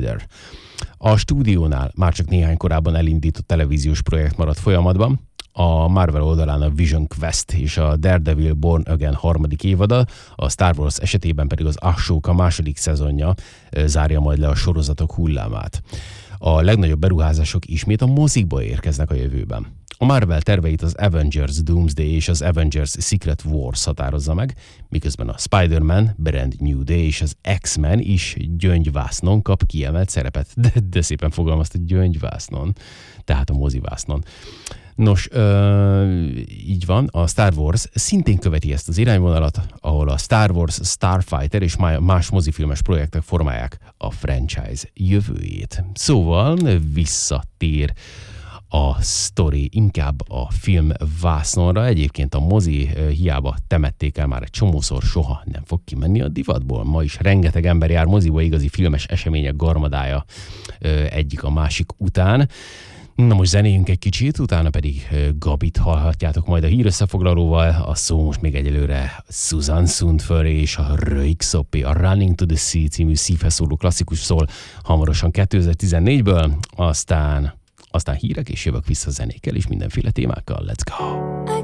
Spider. A stúdiónál már csak néhány korábban elindított televíziós projekt maradt folyamatban, a Marvel oldalán a Vision Quest és a Daredevil Born Again harmadik évada, a Star Wars esetében pedig az Ahsoka második szezonja zárja majd le a sorozatok hullámát. A legnagyobb beruházások ismét a mozikba érkeznek a jövőben. A Marvel terveit az Avengers Doomsday és az Avengers Secret Wars határozza meg, miközben a Spider-Man, Brand New Day és az X-Men is gyöngyvásznon kap kiemelt szerepet. De szépen fogalmazta, gyöngyvásznon, tehát a mozivásznon. Nos, így van, a Star Wars szintén követi ezt az irányvonalat, ahol a Star Wars, Starfighter és más mozifilmes projektek formálják a franchise jövőjét. Szóval visszatér a sztori inkább a film vászonra. Egyébként a mozi hiába temették el már egy csomószor, soha nem fog kimenni a divatból. Ma is rengeteg ember jár moziba, igazi filmes események garmadája egyik a másik után. Na most zenéljünk egy kicsit, utána pedig Gabit hallhatjátok majd a hírösszefoglalóval. A szó most még egyelőre Susan Sundför és a Röyksoppé, a Running to the Sea című szívhez szóló klasszikus szól hamarosan 2014-ből, aztán hírek, és jövök vissza zenékkel és mindenféle témákkal. Let's go!